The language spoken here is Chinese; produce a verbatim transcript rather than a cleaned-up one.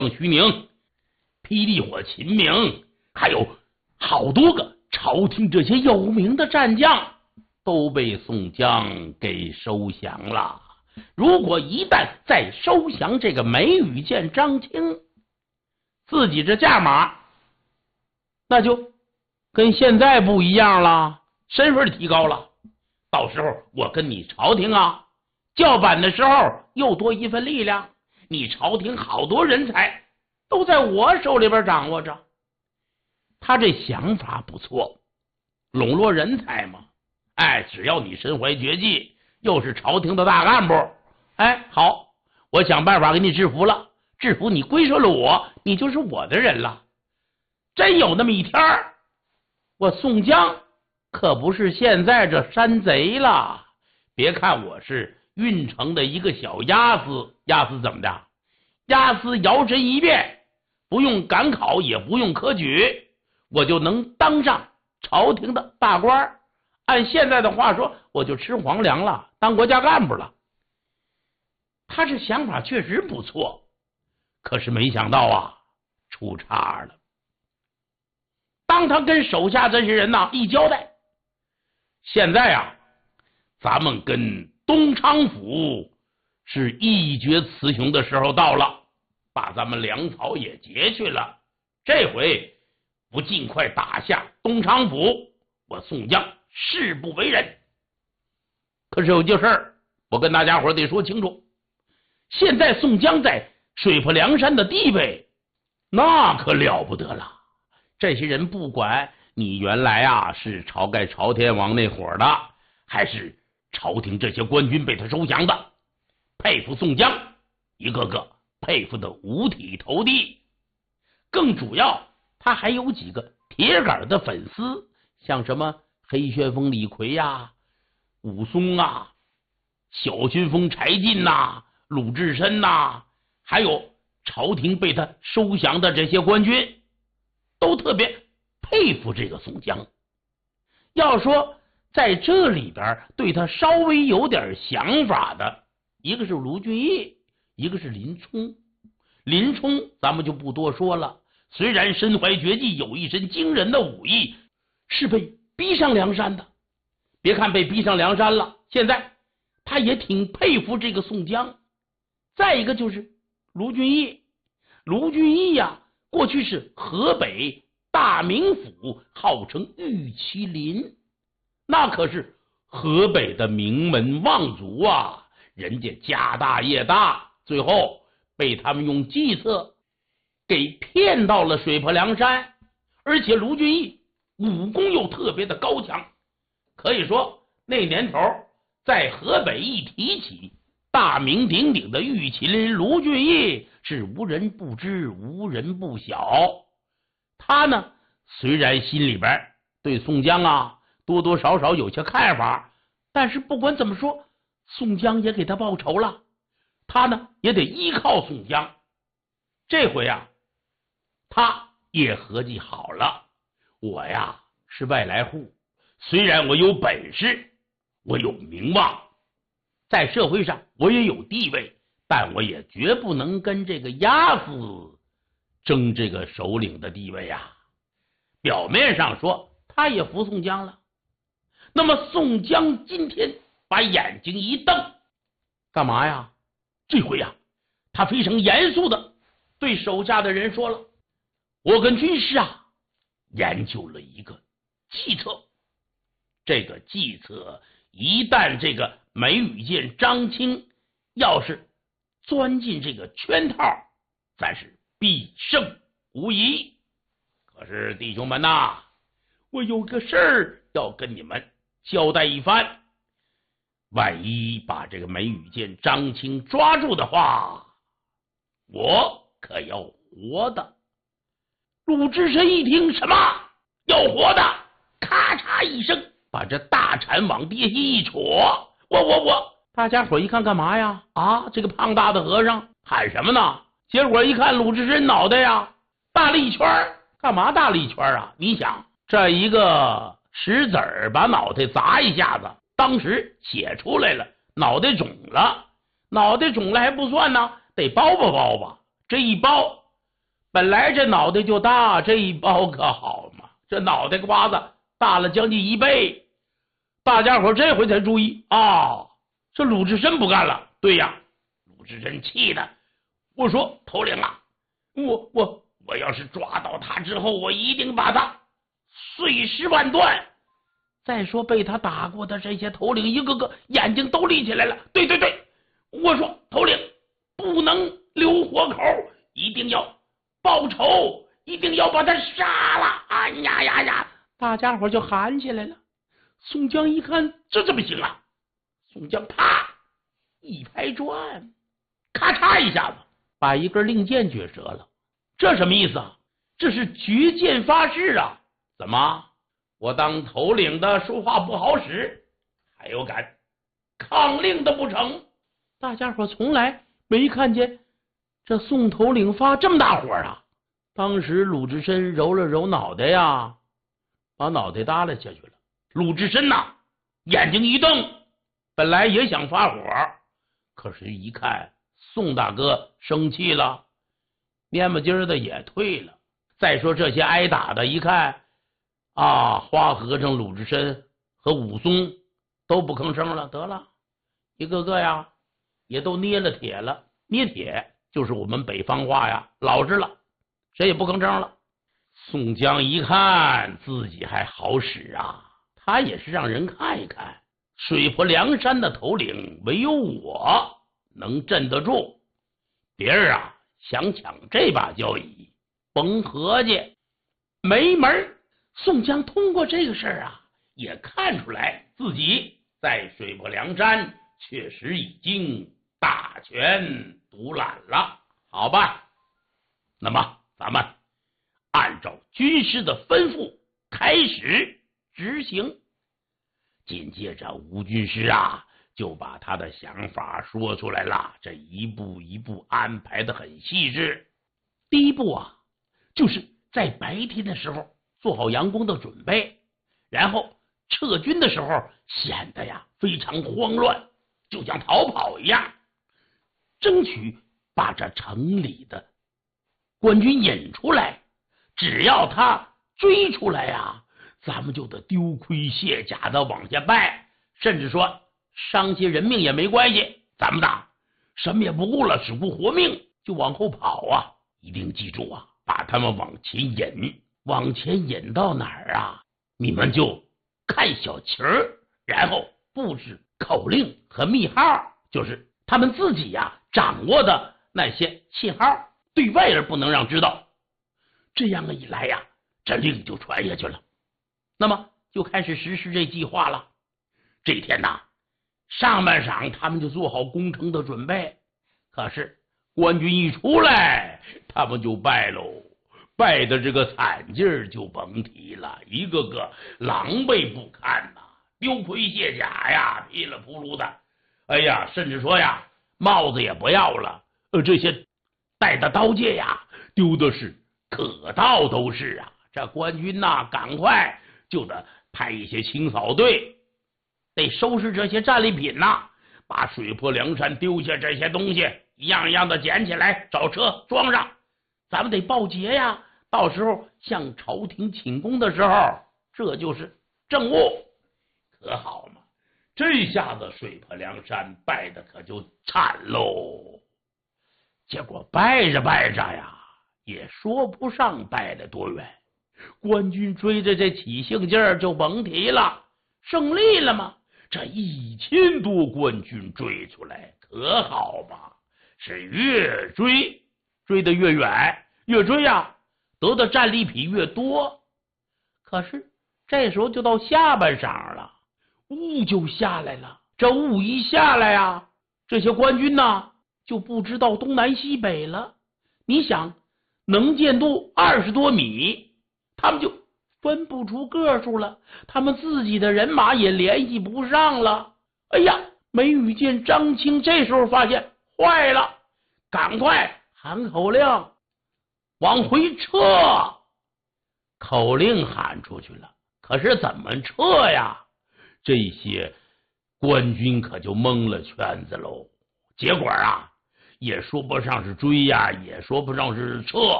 徐宁、霹雳火秦明，还有好多个朝廷这些有名的战将都被宋江给收降了。如果一旦再收降这个梅雨见张青，自己这价码那就跟现在不一样了，身份提高了。到时候我跟你朝廷啊叫板的时候又多一份力量，你朝廷好多人才都在我手里边掌握着。他这想法不错，笼络人才嘛。哎，只要你身怀绝技，又是朝廷的大干部，哎，好，我想办法给你制服了，制服你归顺了我，你就是我的人了。真有那么一天，我宋江可不是现在这山贼了。别看我是运城的一个小押司，押司怎么的？押司摇身一变，不用赶考，也不用科举，我就能当上朝廷的大官。按现在的话说，我就吃皇粮了，当国家干部了。他这想法确实不错，可是没想到啊，出岔了。当他跟手下这些人呐一交代，现在啊，咱们跟东昌府是一决雌雄的时候到了，把咱们粮草也劫去了，这回不尽快打下东昌府，我宋江誓不为人。可是有件事我跟大家伙得说清楚，现在宋江在水泊梁山的地位那可了不得了。这些人不管你原来啊是晁盖朝天王那伙的，还是朝廷这些官军被他收降的，佩服宋江，一个个佩服的五体投地。更主要他还有几个铁杆的粉丝，像什么黑旋风李逵呀、啊、武松啊、小旋风柴进呐、啊、鲁智深呐、啊，还有朝廷被他收降的这些官军，都特别佩服这个宋江。要说在这里边对他稍微有点想法的，一个是卢俊义，一个是林冲。林冲咱们就不多说了，虽然身怀绝技，有一身惊人的武艺，是被逼上梁山的。别看被逼上梁山了，现在他也挺佩服这个宋江。再一个就是卢俊义，卢俊义呀、啊，过去是河北大名府号称玉麒麟，那可是河北的名门望族啊，人家家大业大，最后被他们用计策给骗到了水泊梁山。而且卢俊义武功又特别的高强，可以说那年头在河北一提起大名鼎鼎的玉麒麟卢俊义，是无人不知无人不晓。他呢虽然心里边对宋江啊多多少少有些看法，但是不管怎么说，宋江也给他报仇了，他呢也得依靠宋江。这回啊他也合计好了，我呀是外来户，虽然我有本事，我有名望，在社会上我也有地位，但我也绝不能跟这个押司争这个首领的地位呀。表面上说他也服宋江了，那么宋江今天把眼睛一瞪，干嘛呀？这回呀他非常严肃的对手下的人说了，我跟军师啊研究了一个计策，这个计策一旦这个梅雨见张青要是钻进这个圈套，咱是必胜无疑。可是弟兄们呐，我有个事儿要跟你们交代一番，万一把这个梅雨见张青抓住的话，我可要活的。鲁智深一听，什么要活的？咔嚓一声把这大铲往地下一戳，我我我大家伙一看干嘛呀？啊，这个胖大的和尚喊什么呢？结果一看鲁智深脑袋呀大了一圈。干嘛大了一圈啊？你想这一个石子儿把脑袋砸一下子，当时血出来了，脑袋肿了，脑袋肿了还不算呢，得包吧包吧，这一包本来这脑袋就大，这一包可好嘛，这脑袋瓜子大了将近一倍。大家伙这回才注意啊，这鲁智深不干了。对呀，鲁智深气的，我说头领啊，我我我要是抓到他之后，我一定把他碎尸万段。再说被他打过的这些头领，一个个眼睛都立起来了。对对对，我说头领不能留活口，一定要报仇，一定要把他杀了！哎呀呀呀！大家伙就喊起来了。宋江一看，这怎么行啊？宋江啪一拍砖，咔嚓一下子把一根令箭撅折了。这什么意思啊？这是绝剑发誓啊！怎么？我当头领的说话不好使，还有敢抗令的不成？大家伙从来没看见这宋头领发这么大火啊！当时鲁智深揉了揉脑袋呀，把脑袋耷拉下去了。鲁智深呐，眼睛一瞪，本来也想发火，可是一看宋大哥生气了，面巴筋的也退了。再说这些挨打的，一看啊，花和尚、鲁智深和武松都不吭声了，得了，一个个呀也都捏了铁了。捏铁就是我们北方话呀，老实了，谁也不吭声了。宋江一看自己还好使啊，他也是让人看一看，水泊梁山的头领唯有我能镇得住，别人啊想抢这把交椅，甭合计，没门。宋江通过这个事儿啊，也看出来自己在水泊梁山确实已经大权独揽了。好吧，那么咱们按照军师的吩咐开始执行。紧接着吴军师啊就把他的想法说出来了，这一步一步安排的很细致。第一步啊，就是在白天的时候做好佯攻的准备，然后撤军的时候显得呀非常慌乱，就像逃跑一样，争取把这城里的官军引出来。只要他追出来呀，咱们就得丢盔卸甲的往下拜，甚至说伤些人命也没关系，咱们的什么也不顾了，只顾活命就往后跑啊！一定记住啊，把他们往前引，往前引到哪儿啊，你们就看小旗儿，然后布置口令和密号，就是他们自己呀掌握的那些信号，对外人不能让知道。这样一来呀，这令就传下去了。那么就开始实施这计划了。这天呐，上半晌他们就做好攻城的准备，可是官军一出来，他们就败喽，败的这个惨劲儿就甭提了，一个个狼狈不堪呐，丢盔卸甲呀，噼里扑噜的，哎呀，甚至说呀，帽子也不要了，呃，这些带的刀剑呀，丢的是可到都是啊！这官军呐，赶快就得派一些清扫队，得收拾这些战利品呐，把水泊梁山丢下这些东西一样一样的捡起来，找车装上，咱们得报捷呀！到时候向朝廷请功的时候，这就是政务，可好嘛？这下子水泊梁山败的可就惨喽！结果败着败着呀，也说不上败了多远，官军追着这起性劲儿就甭提了，胜利了吗？这一千多官军追出来，可好嘛？是越追追得越远，越追呀，得的战利品越多。可是这时候就到下半晌了，雾就下来了。这雾一下来呀，这些官军呐就不知道东南西北了。你想，能见度二十多米，他们就分不出个数了，他们自己的人马也联系不上了。哎呀，梅雨见张青这时候发现坏了，赶快喊口令，往回撤。口令喊出去了，可是怎么撤呀？这些官军可就蒙了圈子喽。结果啊，也说不上是追呀，也说不上是撤，